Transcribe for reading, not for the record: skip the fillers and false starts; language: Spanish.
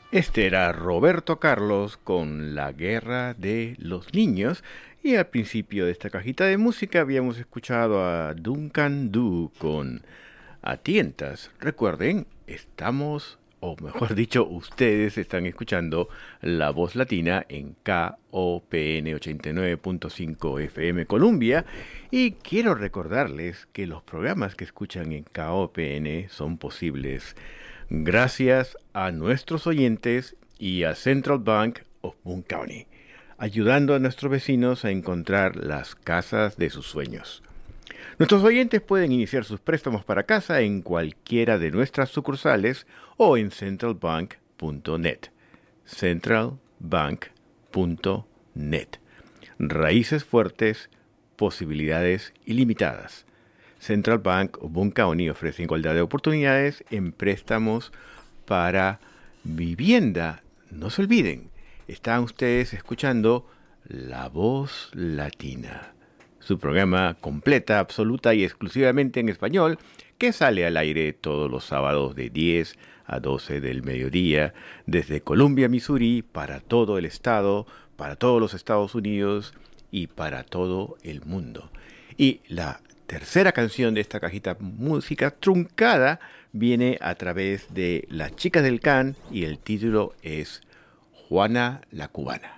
Este era Roberto Carlos con La Guerra de los Niños. Y al principio de esta cajita de música habíamos escuchado a Duncan Du con A Tientas. Recuerden, estamos, o mejor dicho, ustedes están escuchando La Voz Latina en KOPN 89.5 FM Columbia. Y quiero recordarles que los programas que escuchan en KOPN son posibles gracias a nuestros oyentes y a Central Bank of Boone County, ayudando a nuestros vecinos a encontrar las casas de sus sueños. Nuestros oyentes pueden iniciar sus préstamos para casa en cualquiera de nuestras sucursales o en centralbank.net. Centralbank.net. Raíces fuertes, posibilidades ilimitadas. Central Bank of Boone County ofrece igualdad de oportunidades en préstamos para vivienda. No se olviden, están ustedes escuchando La Voz Latina, su programa completa, absoluta y exclusivamente en español, que sale al aire todos los sábados de 10 a 12 del mediodía, desde Columbia, Missouri, para todo el estado, para todos los Estados Unidos y para todo el mundo. Y la tercera canción de esta cajita música truncada viene a través de Las Chicas del Can y el título es Juana la Cubana.